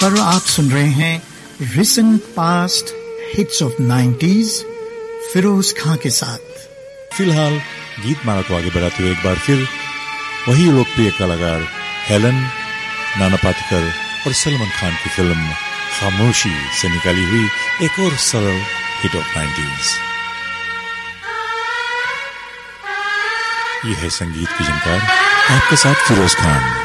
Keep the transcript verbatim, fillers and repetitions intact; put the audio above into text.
पर आप सुन रहे हैं recent past hits of nineties Firoz खां के साथ। फिलहाल गीत माला को आगे बढ़ाते हुए एक बार फिर वही लोकप्रिय कलाकार हेलन, नाना पाटेकर और सलमान खान की फिल्म खामोशी से निकाली हुई एक और सरल हिट ऑफ नाइंटीज़। यह है संगीत की जानकार, आपके साथ फिरोज खान।